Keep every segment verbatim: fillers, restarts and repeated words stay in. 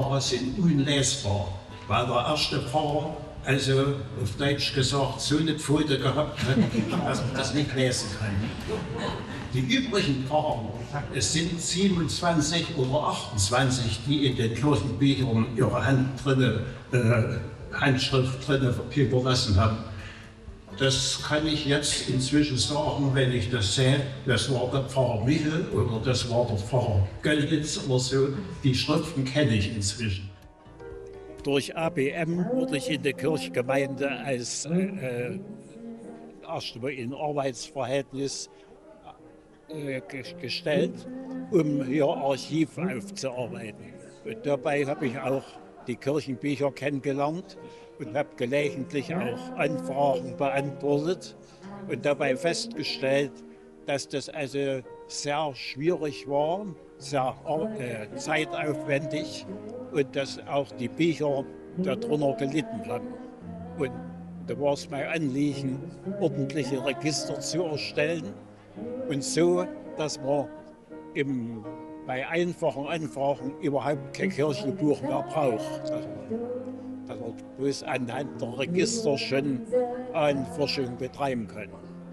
Pfarrer sind unlesbar, weil der erste Pfarrer, also auf Deutsch gesagt, so eine Pfote gehabt hat, dass man das nicht lesen kann. Die übrigen Pfarrer, es sind siebenundzwanzig oder achtundzwanzig, die in den Kirchenbüchern ihre Hand drinne, äh, Handschrift drin überlassen haben. Das kann ich jetzt inzwischen sagen, wenn ich das sehe, das war der Pfarrer Michel oder das war der Pfarrer Göllitz oder so. Die Schriften kenne ich inzwischen. Durch A B M wurde ich in der Kirchgemeinde als äh, erstmal in Arbeitsverhältnis äh, gestellt, um hier Archiv aufzuarbeiten. Und dabei habe ich auch die Kirchenbücher kennengelernt und habe gelegentlich auch Anfragen beantwortet und dabei festgestellt, dass das also sehr schwierig war, sehr äh, zeitaufwendig und dass auch die Bücher darunter gelitten haben. Und da war es mein Anliegen, ordentliche Register zu erstellen und so, dass man im, bei einfachen Anfragen überhaupt kein Kirchenbuch mehr braucht. Dass man, dass man bloß anhand der Register schon Ahnenforschung betreiben kann.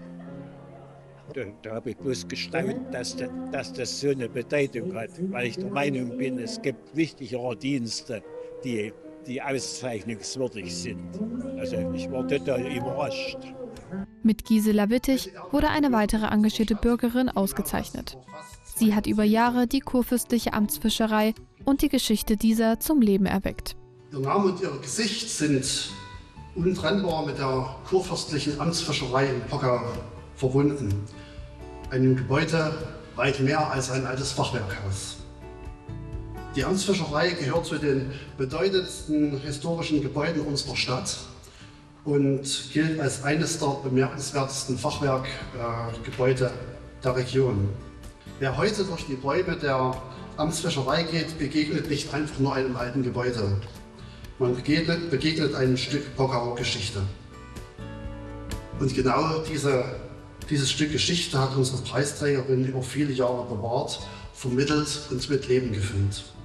Da, da habe ich bloß gestaunt, dass, de, dass das so eine Bedeutung hat, weil ich der Meinung bin, es gibt wichtigere Dienste, die, die auszeichnungswürdig sind. Also ich war total überrascht. Mit Gisela Wittig wurde eine weitere engagierte Bürgerin ausgezeichnet. Sie hat über Jahre die kurfürstliche Amtsfischerei und die Geschichte dieser zum Leben erweckt. Ihr Name und ihr Gesicht sind untrennbar mit der kurfürstlichen Amtsfischerei in Pockau verbunden. Einem Gebäude weit mehr als ein altes Fachwerkhaus. Die Amtsfischerei gehört zu den bedeutendsten historischen Gebäuden unserer Stadt und gilt als eines der bemerkenswertesten Fachwerkgebäude äh, der Region. Wer heute durch die Räume der Amtsfischerei geht, begegnet nicht einfach nur einem alten Gebäude. Man begegnet, begegnet einem Stück Pockauer Geschichte. Und genau diese, dieses Stück Geschichte hat unsere Preisträgerin über viele Jahre bewahrt, vermittelt und mit Leben gefüllt.